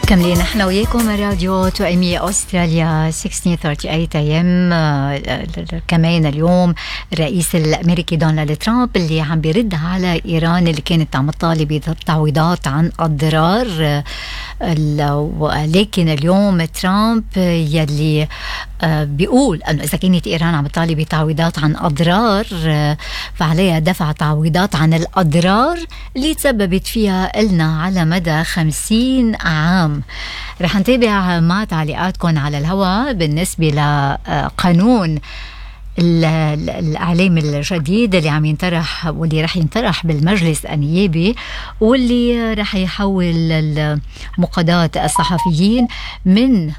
مكملين نحن وياكم راديو توأمية أستراليا 1638 AM. كمان اليوم الرئيس الأمريكي دونالد ترامب اللي عم بيرد على إيران اللي كانت عم تطالب بتعويضات عن الضرار، ولكن اليوم ترامب يلي بيقول أنه إذا كانت إيران عم تطالب بتعويضات عن أضرار فعليها دفع تعويضات عن الأضرار اللي تسببت فيها إلنا على مدى 50 عام. رح نتابع مع تعليقاتكم على الهواء بالنسبة لقانون الإعلام الجديد اللي عم ينطرح واللي رح ينطرح بالمجلس النيابي، واللي رح يحول المقاضاة الصحفيين من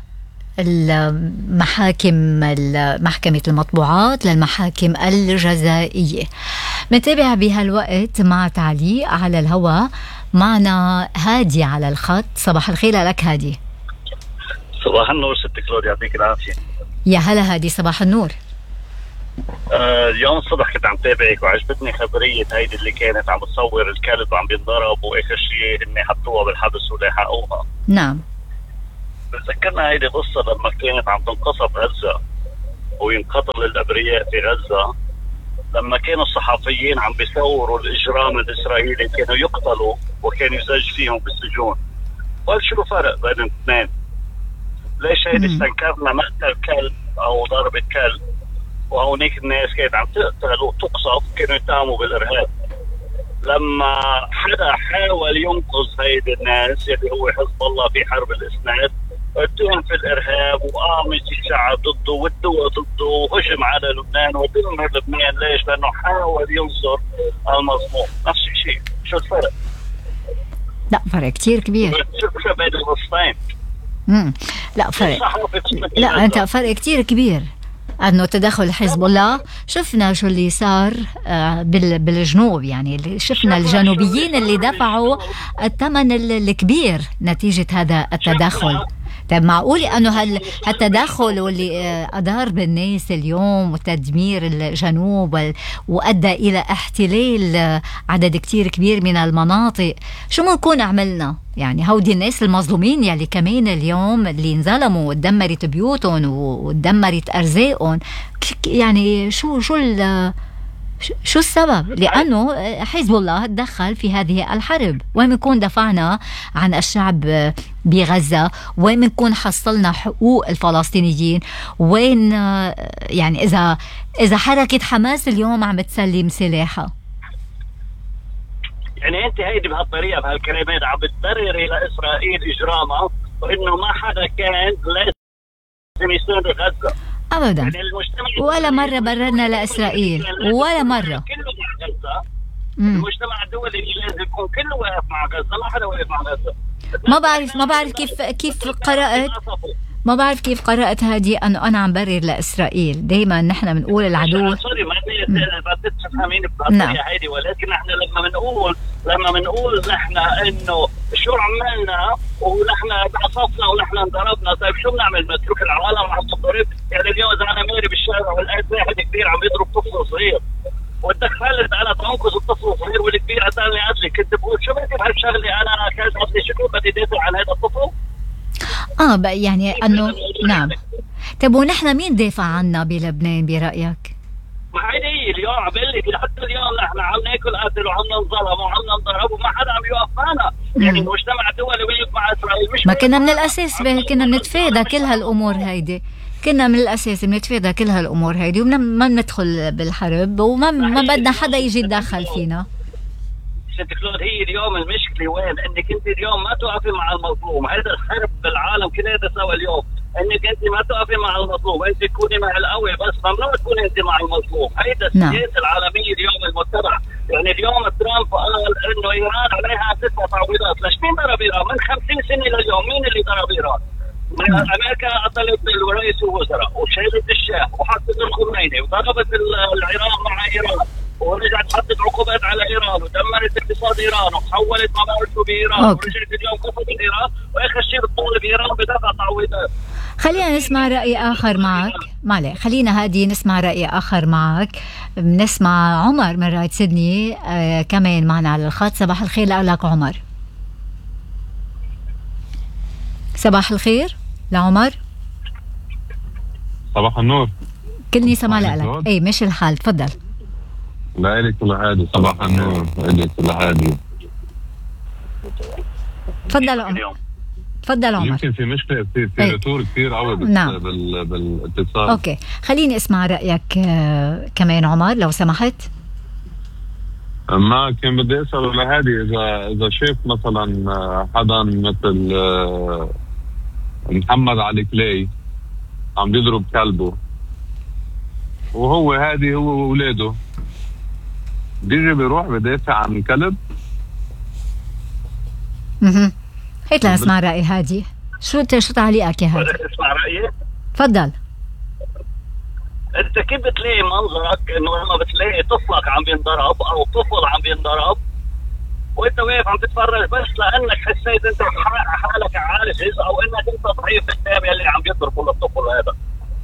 محكمة المطبوعات للمحاكم الجزائية. نتابع بهالوقت مع تعليق على الهواء. معنا هادي على الخط. صباح الخير لك هادي. صباح النور ست كلود، يعطيك العافية. يا هلا هادي، صباح النور. اليوم الصبح كنت عم تابعك وعجبتني خبرية هيدي اللي كانت عم تصور الكلب وعم بينضرب واخر شيء هن حطوها بالحبس ولاحقوها. نعم. بتذكرنا هيدي القصة لما كانت عم تنقصف غزة وينقتل الأبرياء في غزة، لما كانوا الصحفيين عم بيصوروا الإجرام الإسرائيلي كانوا يقتلوا وكانوا يزج فيهم بالسجون. قال شو الفرق بين الاثنين؟ ليش هيدي استنكرنا مقتل كلب أو ضربة كلب وهونيك الناس كانت عم تقتل وتقصف كانوا يتهموا بالإرهاب؟ لما حدا حاول ينقذ هيدي الناس اللي هو حزب الله في حرب الإسناد اتهم في الإرهاب وقامت الشعب ضده والدول ضده وهجم على لبنان ودمر لبنان. ليش؟ لأنه حاول ينصر المظلوم. نفس الشيء. شو الفرق؟ لا فرق كتير كبير. شو الفرق بين القصتين؟ لا فرق. لا أنت فرق كتير كبير. أنه تدخل حزب الله، شفنا شو اللي صار بالجنوب، يعني شفنا الجنوبيين اللي دفعوا الثمن الكبير نتيجة هذا التدخل. طيب معقول أنه هالتدخل واللي أضار بالناس اليوم وتدمير الجنوب وأدى إلى احتلال عدد كتير كبير من المناطق، شو منكون عملنا؟ يعني هودي الناس المظلومين يلي كمان اليوم اللي انظلموا وتدمرت بيوتهم وتدمرت أرزاقهم، يعني شو السبب؟ لأنه حزب الله تدخل في هذه الحرب. وين بنكون دفعنا عن الشعب بغزة؟ وين بنكون حصلنا حقوق الفلسطينيين؟ وين يعني إذا حركة حماس اليوم عم تسلم سلاحها؟ يعني أنت هيدي بهالطريقة بهالكلمات عم بتبرري لإسرائيل إجرامها وإنه ما حدا كان لازم يساند غزة أبدا. يعني ولا مرة بررنا لإسرائيل ولا مرة. كله مع غزة. المجتمع الدولي لازم يكون كله واقف مع غزة، ما حدا واقف مع غزة. ما بعرف كيف قرأت. ما بعرف كيف قرأت هذه أنه أنا عم برر لإسرائيل. دايما نحن بنقول العدو. سوري ما تفهمين بهالطريقة هيدي، ولكن نحن لما بنقول نحن إنه شو عملنا ونحن تعصفنا ونحن انضربنا، طيب شو بنعمل؟ نترك العالم عم تضرب؟ يعني اليوم إذا أنا ماري بالشارع ولقيت واحد كبير عم يضرب طفل صغير وتدخلت أنا تنقذ الطفل الصغير والكبير قتلني قتلي، كنت بقول شو بدي بهالشغلة؟ أنا كانت قتلي شكون بدي دافع عن هذا الطفل؟ يعني أنه نعم. طيب ونحن مين دافع عنا بلبنان برأيك؟ ما هيدي اليوم عم بقول لك لحتى اليوم نحن عم ناكل قتل وعم ننظلم وعم ننضرب وما حدا عم يوقف معنا. يعني المجتمع الدولي وقف مع إسرائيل. مش ما كنا من الأساس كنا بنتفادى كل هالأمور هيدي. كنا من الأساس بنتفادى كل هالأمور هيدي وما ندخل بالحرب وما بدنا حدا يجي يتدخل فينا. ست كلود، هي اليوم المشكلة وين؟ انك انت اليوم ما توقفي مع المظلوم. هذا الحرب بالعالم كله سوا اليوم انك انت ما توقفي مع المظلوم، انت تكوني مع القوي بس، ممنوع تكوني انت مع المظلوم. هيدا السياسة العالمية اليوم المتبع. يعني اليوم ترامب قال انه ايران عليها تدفع تعويضات. ليش مين ضرب ايران؟ من 50 سنة لليوم مين اللي ضرب ايران؟ امريكا قتلت رئيس الوزراء وشالت الشاه وحطت الخميني وضربت العراق مع ايران ورجعت حطت عقوبات على ايران ودمرت اقتصاد ايران وحولت ممارسه بايران ورجعت اليوم قصفت ايران واخر شيء بتطالب ايران بدفع تعويضات. خلينا نسمع رأي آخر معك. خلينا هادي نسمع رأي آخر معك. بنسمع عمر من رايد سيدني كمان معنا على الخط. صباح الخير لك عمر. صباح الخير لعمر. صباح النور. كلني سمع لك. اي ماشي الحال، تفضل. لا إلك ولا هادي. صباح النور. إلك ولا هادي. تفضل عمر. تفضل عمر. يمكن في مشكلة في رتور كثير قوي بالاتصال. اوكي، خليني اسمع رأيك كمان عمر لو سمحت. ما كان بدي اسال لهادي اذا شايف مثلا حدا مثل محمد علي كلاي عم بيضرب كلبه، وهو هادي هو واولاده، بيجي بيروح بدافع عن الكلب. هيك لنسمع رأي هادي. شو تعليقك يا هادي؟ بدك تسمع رأيي؟ تفضل. انت كيف بتلاقي منظرك انه لما بتلاقي طفلك عم بينضرب او طفل عم بينضرب وانت واقف عم تتفرج بس لانك حسيت انت حالك عاجز او انك انت ضعيف قدام يلي عم يضربوا للطفل هذا؟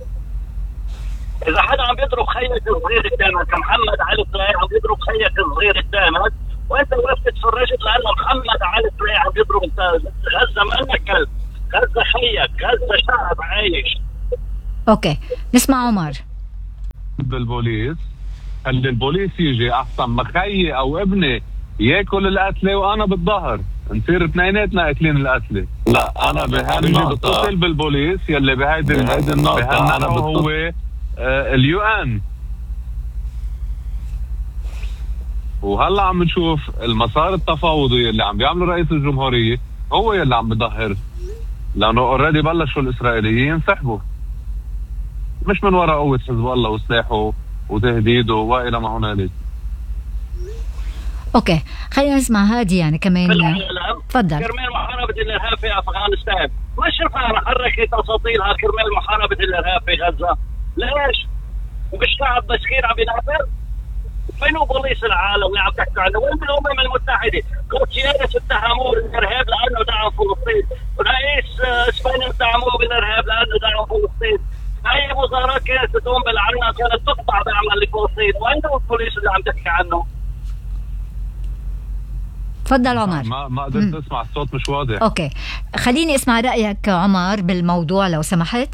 اذا حدا عم يضرب خيك الصغير قدامك كمحمد علي كلاي عم يضرب خيك الصغير قدامك وانت وقفت تفرجت لانه محمد علي كلاي عم يضرب انت غزه منك كلب، غزه خيك، غزه شعب عايش. اوكي، نسمع عمر. بالبوليس خلي البوليس يجي احسن ما خيي او ابني ياكل القتله وانا بالظهر نصير اثنيناتنا اكلين القتله. لا انا بهالنقطه بتصل بالبوليس يلي بهيدي النقطه انا هو اليو ان. وهلا عم نشوف المسار التفاوضي اللي عم بيعمله رئيس الجمهوريه هو يلي عم بظهر، لانه اوريدي بلشوا الاسرائيليين ينسحبوا مش من وراء قوة حزب الله وسلاحه وتهديده والى ما هنالك. اوكي، خلينا نسمع هادي يعني كمان. تفضل. كرمال محاربة الارهاب في افغانستان، مش رفعنا حركت اساطيلها كرمال محاربة الارهاب في غزة؟ ليش؟ مش شعب مسكين عم ينافر؟ وين بوليس العالم اللي عم تحكي عنه؟ وين الامم المتحدة؟ قوات اتهموه بالارهاب لانه دعم فلسطين، ورئيس اسبانيا اتهموه بالارهاب لانه دعم فلسطين. اي وزاره كانت تقوم بالعنة كانت تقطع دعمها لفلسطين، وين البوليس اللي عم تحكي عنه؟ تفضل عمر. ما قدرت اسمع، الصوت مش واضح. اوكي، خليني اسمع رايك عمر بالموضوع لو سمحت.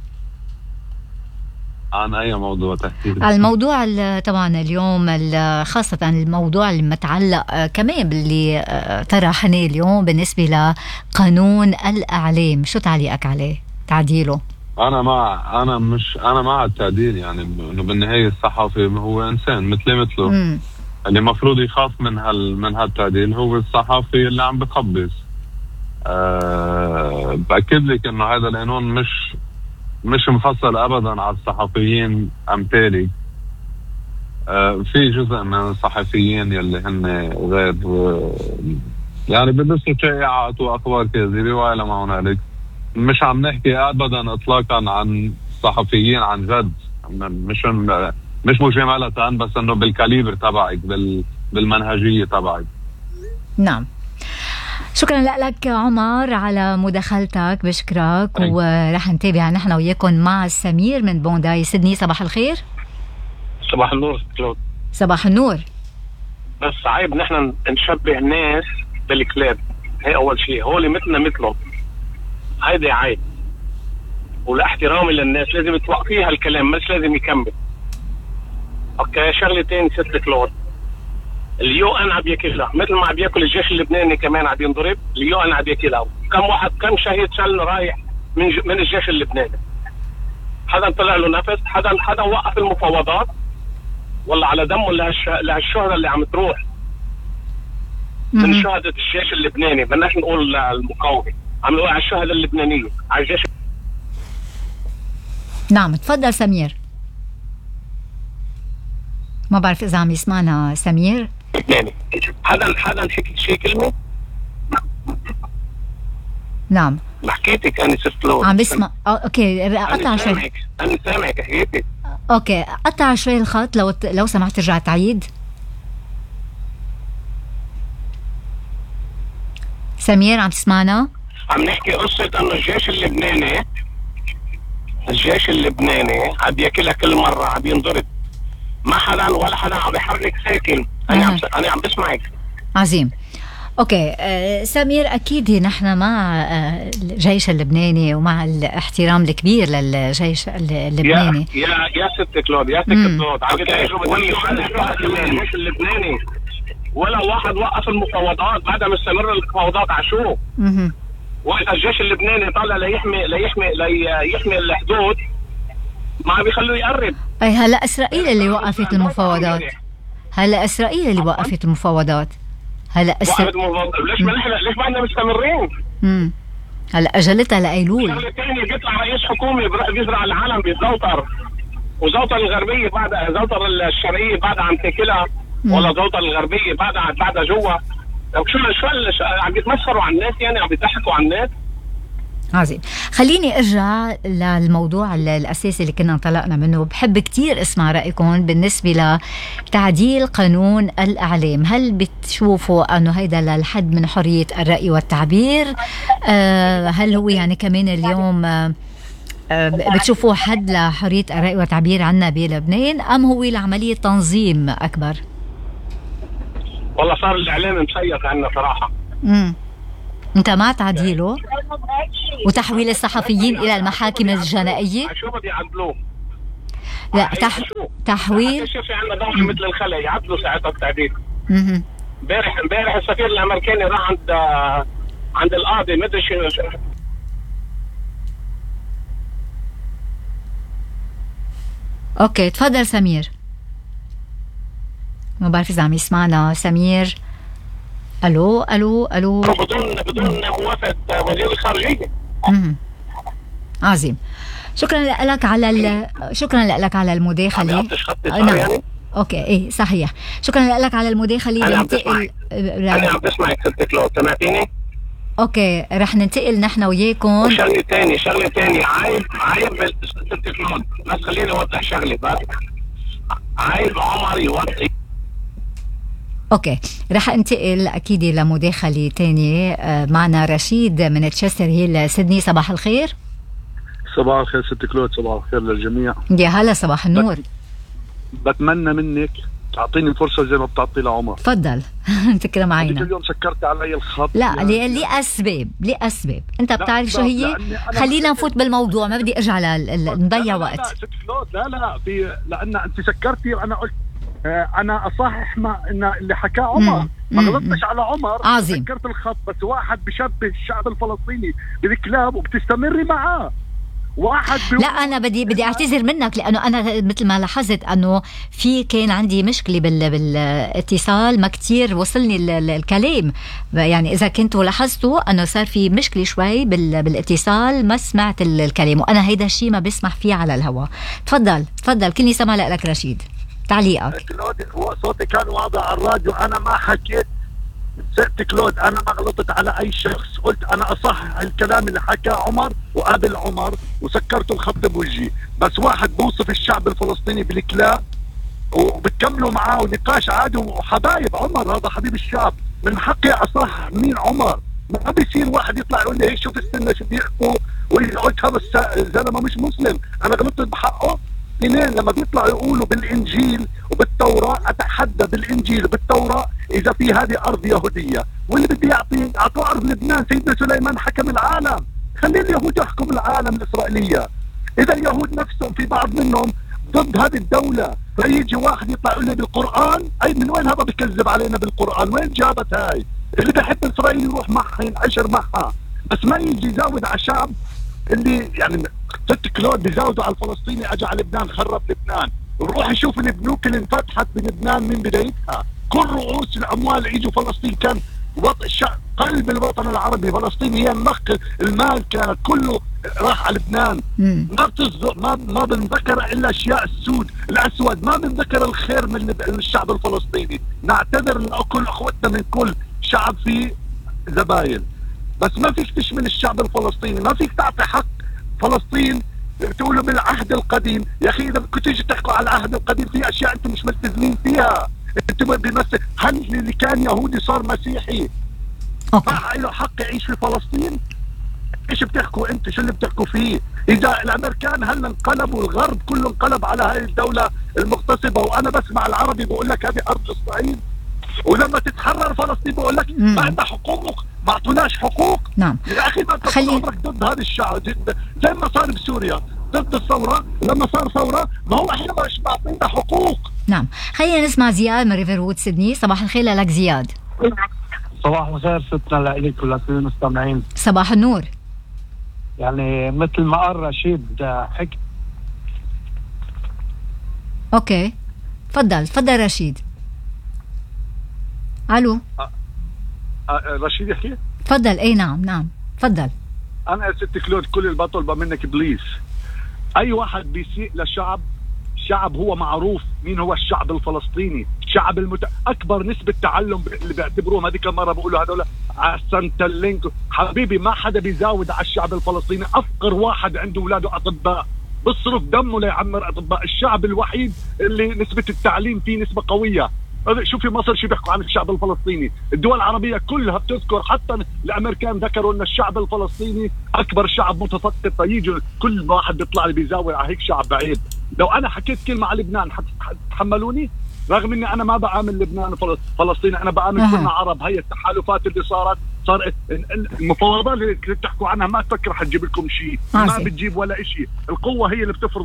عن اي موضوع تحديدا؟ الموضوع طبعا اليوم خاصه الموضوع المتعلق كمان باللي طرحناه اليوم بالنسبه لقانون الاعلام، شو تعليقك عليه تعديله؟ انا مع التعديل، يعني انه بالنهايه الصحفي هو انسان مثله اللي المفروض يخاف من هالتعديل هو الصحفي اللي عم بخبص. باكد لك انه هذا القانون مش مفصل ابدا على الصحفيين امثالي. في جزء من الصحفيين يلي هن غير يعني بدرسوا شائعات واخبار كاذبه والى ما هنالك. مش عم نحكي ابدا اطلاقا عن صحفيين عن جد، مش مجاملة بس انه بالكاليبر تبعك بالمنهجيه تبعك. نعم، شكرا لك عمر على مداخلتك، بشكرك. ورح نتابع نحن وياكم مع سمير من بونداي سيدني. صباح الخير. صباح النور كلود. صباح النور. بس عيب نحن نشبه الناس بالكلاب، هي اول شيء، هو اللي مثلنا مثلهم، هيدا عيب. ولاحترامي للناس لازم توقفيها الكلام، مش لازم يكمل. اوكي، شغلتين ست كلود. اليو ان عم ياكلها مثل ما عم ياكل الجيش اللبناني كمان عم ينضرب، اليو ان عم ياكلها. كم شهيد شل رايح من الجيش اللبناني؟ حدا طلع له نفس؟ حدا وقف المفاوضات؟ والله على دمه لهالشهداء اللي عم تروح من شهداء الجيش اللبناني. بدناش نقول المقاومه، عم نقول على الشهداء اللبنانيه، على الجيش. نعم، تفضل سمير. ما بعرف اذا عم يسمعنا سمير. لبناني. حدا حكي شيء كلمه؟ نعم، حكيتك انا ست لون عم بسمع. اوكي، قطع شوي. انا سامعك حكيتك. اوكي، قطع شوي الخط لو سمحت ترجع تعيد. سمير عم تسمعنا؟ عم نحكي قصة انه الجيش اللبناني عم ياكلها كل مرة، عم ينضرب، ما حدا ولا حدا عم يحرك ساكن. انا عم بسمعك. عظيم. اوكي، سمير، اكيد نحن مع الجيش اللبناني ومع الاحترام الكبير للجيش اللبناني. يا ست كلود، يا ست كلود، عم الجيش اللبناني ولا واحد وقف المفاوضات، بعدها مستمر المفاوضات على شو؟ واذا الجيش اللبناني طلع ليحمي الحدود ما بيخلوه يقرب. اي هلا اسرائيل اللي وقفت المفاوضات. هلا اسرائيل اللي وقفت المفاوضات. هلا ليش ما احنا مستمرين؟ هلا اجلتها لايلول. شغله ثانيه، بيطلع رئيس حكومه بيزرع العالم بزوطر، وزوطر الغربيه بعد زوطر الشرقيه بعد عم تاكلها، ولا زوطر الغربيه بعدها جوا. شو عم يتمسخروا على الناس، يعني عم يضحكوا على الناس. عظيم. خليني ارجع للموضوع الاساسي اللي كنا انطلقنا منه. بحب كتير اسمع رايكم بالنسبه لتعديل قانون الاعلام. هل بتشوفوا انه هيدا للحد من حريه الراي والتعبير؟ هل هو يعني كمان اليوم بتشوفوه حد لحريه الراي والتعبير عنا بلبنان، ام هو لعمليه تنظيم اكبر؟ والله صار الاعلام مسيط عنا صراحه. انت مع تعديله وتحويل الصحفيين الى المحاكم الجنائيه؟ شو بدي يعدلوه؟ لا تحويل. شوفي عندنا دوله مثل الخلا يعدلوا ساعتها التعديل. امبارح السفير الامريكاني راح عند القاضي ما ادري شو. اوكي تفضل سمير. ما بعرف اذا عم يسمعنا سمير. الو بدون موافقه وزير الخارجيه. عظيم. شكرا لك على المداخله. نعم. اوكي ايه صحيح. شكرا لك على المداخله. ننتقل. انا عم بسمعك ست كلود، سمعتيني؟ اوكي رح ننتقل نحن وياكم. شغله ثانيه عيب ست كلود، بس خليني اوضح شغله بس. عيب عمر يوطي. اوكي رح انتقل اكيد لمداخله تانية. معنا رشيد من تشستر هيل سيدني. صباح الخير. صباح الخير ست كلود، صباح الخير للجميع. يا هلا صباح النور. بتمنى منك تعطيني فرصه زي ما بتعطي لعمر. تفضل. تكرم عينك. اليوم سكرت علي الخط. لا لأسباب انت بتعرف شو هي. خلينا نفوت بالموضوع، ما بدي ارجع نضيع وقت. لا ست كلود، لا لان انت سكرتي وانا قلت انا اصحح ان اللي حكاه عمر. ما غلطتش على عمر. عظيم. سكرت الخط، بس واحد بشبه الشعب الفلسطيني بالكلاب وبتستمري معاه. لا انا بدي اعتذر منك، لانه انا مثل ما لاحظت انه كان عندي مشكله بالاتصال، ما كتير وصلني الكلام. يعني اذا كنتوا لاحظتوا انه صار في مشكله شوي بالاتصال، ما سمعت الكلام، وانا هيدا الشيء ما بسمح فيه على الهواء. تفضل كلني سمع لك رشيد. تعليقك. كلود صوتي كان واضح على الراديو، انا ما حكيت ست كلود، انا ما غلطت على اي شخص. قلت انا اصحح الكلام اللي حكاه عمر وقابل عمر وسكرت الخط بوجهي. بس واحد بوصف الشعب الفلسطيني بالكلاب وبتكملوا معاه ونقاش عادي وحبايب. عمر هذا حبيب الشعب، من حقي اصحح مين عمر. ما بيصير واحد يطلع يقول لي هيك شوف السنه شو بيحكوا وقلت هذا الزلمه مش مسلم، انا غلطت بحقه. اثنين لما بيطلعوا يقولوا بالانجيل وبالتوراه، اتحدى بالانجيل وبالتوراه اذا في هذه ارض يهوديه، واللي بدي اعطوه ارض لبنان. سيدنا سليمان حكم العالم، خلي اليهود يحكموا العالم الاسرائيليه. اذا اليهود نفسهم في بعض منهم ضد هذه الدوله، فيجي واحد يطلع يقول لي بالقران. اي من وين هذا بكذب علينا بالقران؟ وين جابت هاي؟ اللي بحب اسرائيل يروح معها ينعشر معها، بس ما يجي يزاود على شعب اللي يعني ست كلود بيزاودوا على الفلسطيني. اجى على لبنان خرب لبنان. نروح نشوف البنوك اللي انفتحت بلبنان من بدايتها، كل رؤوس الاموال اللي اجوا فلسطين كان قلب الوطن العربي. فلسطين هي المخ المال كانت كله راح على لبنان. ما بنذكر الا اشياء الاسود، ما بنذكر الخير من الشعب الفلسطيني. نعتذر لكل اخوتنا من كل شعب فيه زباين، بس ما فيك تشمل الشعب الفلسطيني، ما فيك تعطي حق فلسطين. تقولوا بالعهد القديم، يا اخي اذا كنتوا تيجي تحكوا على العهد القديم في اشياء انتم مش ملتزمين فيها. انتم بيمثل هل اللي كان يهودي صار مسيحي صح له حق يعيش في فلسطين؟ ايش بتحكوا انتم؟ شو اللي بتحكوا فيه؟ اذا الامريكان هلا انقلبوا، الغرب كله انقلب على هاي الدوله المغتصبه، وانا بسمع العربي بقول لك هذه ارض اسرائيل، ولما تتحرر فلسطين بقول لك ما عندها ما اعطوناش حقوق. نعم يا اخي ما عمرك ضد هذا الشعب زي ما صار بسوريا ضد الثوره، لما صار ثوره ما هو احنا مش معطينا حقوق. نعم خلينا نسمع زياد من ريفروود سيدني. صباح الخير لك زياد. صباح الخير ستنا لك ولكل المستمعين. صباح النور. يعني مثل ما قال رشيد حكي. اوكي تفضل رشيد. الو رشيد يحكي. تفضل. اي نعم تفضل. انا يا ست كلود كل اللي بطلبه منك بليز، اي واحد بيسيء للشعب، شعب هو معروف مين هو الشعب الفلسطيني، شعب اكبر نسبه تعلم اللي بيعتبروهم هذيك المره بيقولوا هذول على سنتلينك. حبيبي ما حدا بيزاود على الشعب الفلسطيني، افقر واحد عنده اولاده اطباء بصرف دمه ليعمر اطباء، الشعب الوحيد اللي نسبه التعليم فيه نسبه قويه. شوفي مصر شو بيحكوا عن الشعب الفلسطيني، الدول العربيه كلها بتذكر، حتى الامريكان ذكروا ان الشعب الفلسطيني اكبر شعب متثقف، فيجوا كل واحد بيطلع لي بيزاول على هيك شعب بعيد. لو انا حكيت كلمه على لبنان حتتحملوني؟ رغم اني انا ما بآمن لبنان فلسطيني، انا بآمن كلنا عرب. هي التحالفات اللي صارت المفاوضات اللي تحكوا عنها ما تفكر حتجيب لكم شيء، ما بتجيب ولا شيء. القوه هي اللي بتفرض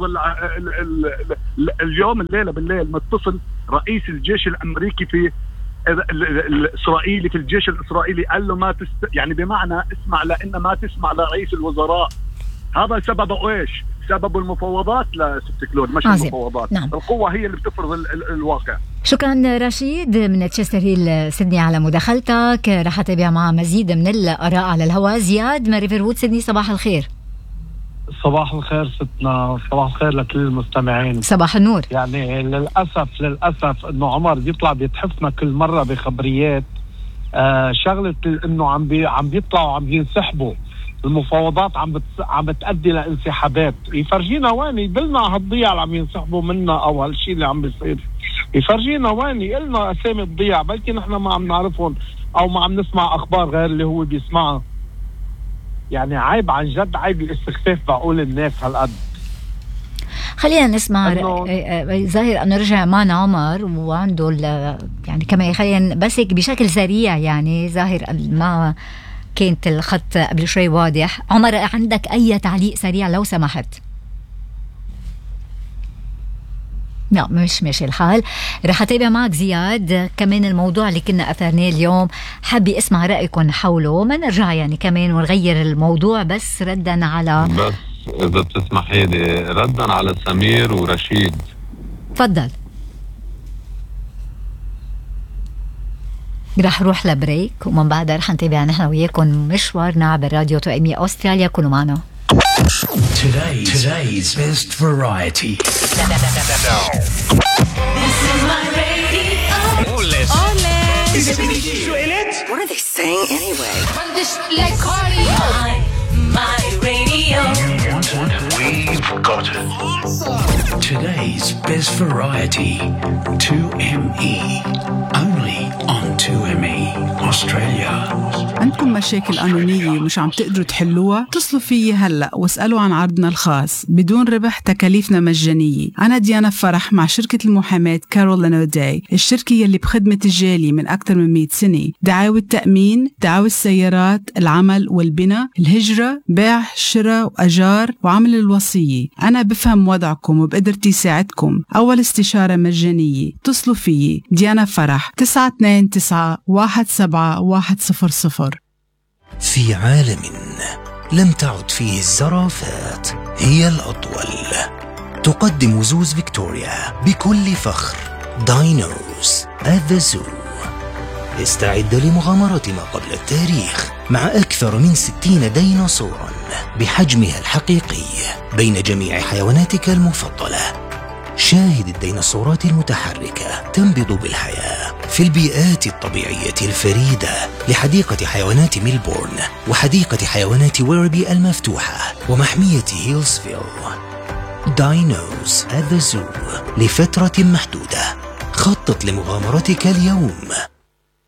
اليوم الليله بالليل متصل رئيس الجيش الامريكي في الاسرائيلي في الجيش الاسرائيلي قال له ما يعني بمعنى اسمع لان ما تسمع لرئيس الوزراء. هذا سببه ايش؟ سبب المفاوضات لست كلود، مش المفاوضات. نعم. القوة هي اللي بتفرض الواقع. شكرا رشيد من تشستر هيل سيدني على مداخلتك. رح اتابع مع مزيد من الآراء على الهواء. زياد من ريفروود سيدني صباح الخير. صباح الخير ستنا، صباح الخير لكل المستمعين. صباح النور. يعني للأسف انه عمر بيطلع بيتحفنا كل مرة بخبريات شغلة انه عم بيطلعوا عم بينسحبوا، المفاوضات عم بتؤدي لانسحابات. يفرجينا وين يدلنا هالضيعة اللي عم ينسحبوا منا او هالشيء اللي عم بيصير، يفرجينا وين، يقلنا اسامي الضيعة بلكي نحن ما عم نعرفهم او ما عم نسمع اخبار غير اللي هو بيسمعها. يعني عيب عن جد، عيب الاستخفاف بعقول الناس هالقد. خلينا نسمع ظاهر انه رجع معنا عمر وعنده يعني كمان خلينا بس بشكل سريع، يعني ظاهر ما كانت الخط قبل شوي واضح. عمر عندك أي تعليق سريع لو سمحت؟ لا مش ماشي الحال. رح أتابع معك زياد كمان الموضوع اللي كنا أثرناه اليوم، حابي أسمع رأيكم حوله، ما نرجع يعني كمان ونغير الموضوع بس ردا على بس إذا بتسمحي لي ردا على سمير ورشيد. تفضل. رح روح لبريك ومن بعدها رح نتابع نحن وياكم مشوارنا عبر راديو توأمي أستراليا. كونوا معنا. Today's best variety. This is my radio. Ole. Is it what are they saying anyway? Run this like cardio. My radio. We've got it. Today's best variety. 2ME. Only on 2ME Australia. عندكم مشاكل قانونية ومش عم تقدروا تحلوها؟ اتصلوا فيي هلأ واسألوا عن عرضنا الخاص بدون ربح، تكاليفنا مجانية. أنا ديانا فرح مع شركة المحاماة كارول لانوداي، الشركة يلي بخدمة الجالي من أكثر من 100 سنة. دعاوى التأمين، دعاوى السيارات، العمل والبناء، الهجرة، بيع، شراء وأجار، وعمل الوصية. أنا بفهم وضعكم وبقدرتي ساعدكم. أول استشارة مجانية. اتصلوا فيي ديانا فرح 929-17100. في عالم لم تعد فيه الزرافات هي الأطول، تقدم زوز فيكتوريا بكل فخر داينوز at the Zoo. استعد لمغامرة ما قبل التاريخ مع أكثر من 60 ديناصورا بحجمها الحقيقي بين جميع حيواناتك المفضلة. شاهد الديناصورات المتحركة تنبض بالحياة في البيئات الطبيعية الفريدة لحديقة حيوانات ميلبورن وحديقة حيوانات ويربي المفتوحة ومحمية هيلزفيل. داينوز at the Zoo لفترة محدودة. خطط لمغامرتك اليوم.